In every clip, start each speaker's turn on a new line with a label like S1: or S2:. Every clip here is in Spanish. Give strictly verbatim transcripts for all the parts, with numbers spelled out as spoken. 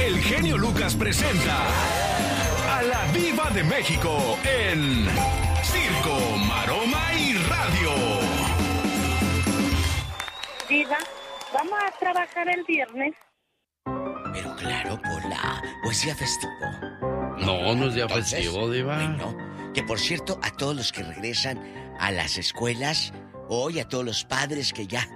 S1: el genio Lucas presenta a la Diva de México en Circo, Maroma y Radio.
S2: Diva, ¿vamos a trabajar el viernes?
S3: Pero claro, Pola, ¿o es día festivo?
S4: No, no es día
S3: Entonces,
S4: festivo, Diva.
S3: Bueno, que por cierto, a todos los que regresan a las escuelas, hoy a todos los padres que ya...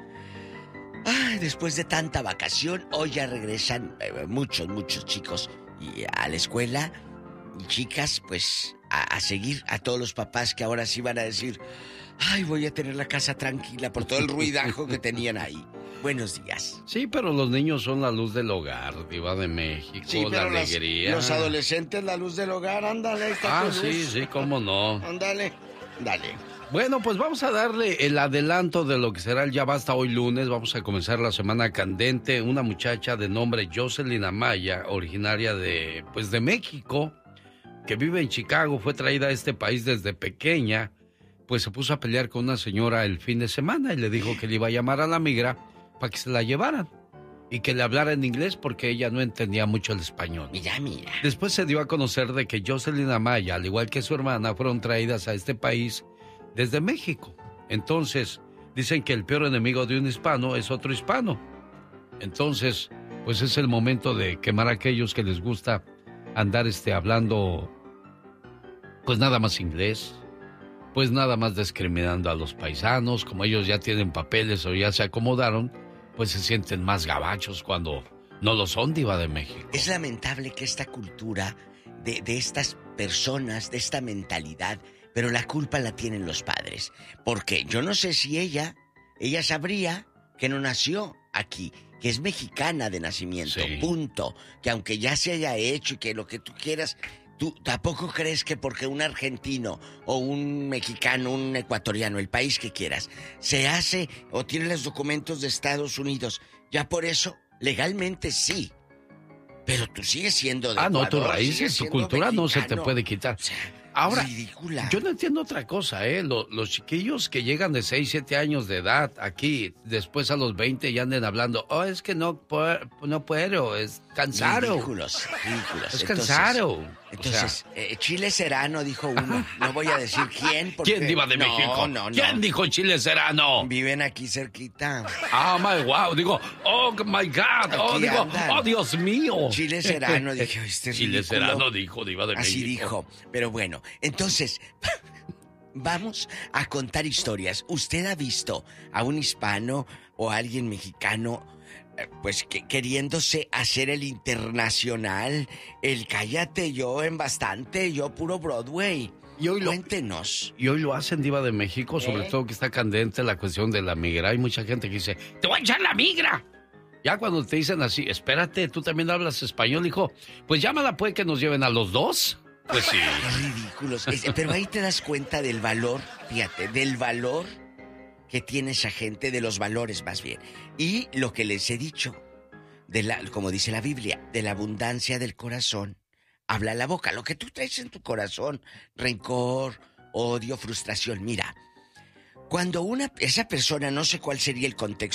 S3: Ay, después de tanta vacación, hoy ya regresan eh, muchos, muchos chicos y a la escuela. Y chicas, pues, a, a seguir a todos los papás que ahora sí van a decir... Ay, voy a tener la casa tranquila por todo el ruidajo que tenían ahí. Buenos días.
S4: Sí, pero los niños son la luz del hogar, Diva de México,
S3: Sí,
S4: la
S3: pero las-
S4: alegría.
S3: los adolescentes, la luz del hogar, ándale, ahí está
S4: Ah,
S3: tu
S4: sí,
S3: luz.
S4: sí, cómo no.
S3: Ándale, dale.
S4: Bueno, pues vamos a darle el adelanto de lo que será el Ya Basta hoy lunes. Vamos a comenzar la semana candente. Una muchacha de nombre Jocelyn Amaya, originaria de, pues, de México, que vive en Chicago, fue traída a este país desde pequeña, pues se puso a pelear con una señora el fin de semana y le dijo que le iba a llamar a la migra para que se la llevaran y que le hablara en inglés porque ella no entendía mucho el español.
S3: Mira, mira.
S4: Después se dio a conocer de que Jocelyn Amaya, al igual que su hermana, fueron traídas a este país desde México. Entonces, dicen que el peor enemigo de un hispano es otro hispano. Entonces, pues es el momento de quemar a aquellos que les gusta andar este, hablando, pues nada más inglés, pues nada más discriminando a los paisanos. Como ellos ya tienen papeles o ya se acomodaron, pues se sienten más gabachos cuando no lo son, Diva de México.
S3: Es lamentable que esta cultura de, de estas personas, de esta mentalidad, pero la culpa la tienen los padres. Porque yo no sé si ella, ella sabría que no nació aquí, que es mexicana de nacimiento,
S4: Sí.
S3: punto. Que aunque ya se haya hecho y que lo que tú quieras, tú tampoco crees que porque un argentino o un mexicano, un ecuatoriano, el país que quieras, se hace o tiene los documentos de Estados Unidos, ya por eso, legalmente sí. Pero tú sigues siendo de
S4: Ah, no, tus
S3: Ecuador,
S4: raíces,
S3: sigues
S4: tu
S3: siendo
S4: cultura no se te
S3: mexicano.
S4: puede quitar.
S3: O sea,
S4: Ahora,
S3: ridícula.
S4: yo no entiendo otra cosa, ¿eh? Lo- los chiquillos que llegan de seis, siete años de edad aquí, después a los veinte ya anden hablando, oh, es que no, puedo, no puedo, es cansado.
S3: Ridículos, ridículos.
S4: Es
S3: Entonces-
S4: cansado.
S3: Entonces, eh, Chile Serrano dijo uno. No voy a decir quién. Porque...
S4: ¿Quién, Diva de
S3: no,
S4: México?
S3: No, no,
S4: ¿Quién dijo Chile Serrano?
S3: Viven aquí cerquita.
S4: Ah, my wow, digo, oh my God, oh,
S3: Aquí
S4: digo,
S3: andan.
S4: oh Dios mío.
S3: Chile Serrano, dije, este es
S4: Chile
S3: ridículo.
S4: Serrano dijo, Diva de
S3: Así
S4: México.
S3: dijo. Pero bueno, entonces, vamos a contar historias. ¿Usted ha visto a un hispano o a alguien mexicano, eh, pues que, queriéndose hacer el internacional? El cállate, yo en bastante, yo puro Broadway.
S4: Y hoy lo-
S3: Cuéntenos.
S4: Y hoy lo hacen, Diva de México, sobre
S3: ¿Eh?
S4: todo que está candente la cuestión de la migra. Hay mucha gente que dice, te voy a echar la migra. Ya cuando te dicen así, espérate, tú también hablas español, hijo. Pues llámala, pues, que nos lleven a los dos. Pues sí.
S3: Qué ridículos. Es- pero ahí te das cuenta del valor, fíjate, del valor que tiene esa gente, de los valores más bien. Y lo que les he dicho, de la, como dice la Biblia, de la abundancia del corazón, habla la boca. Lo que tú traes en tu corazón, rencor, odio, frustración. Mira, cuando una, esa persona, no sé cuál sería el contexto,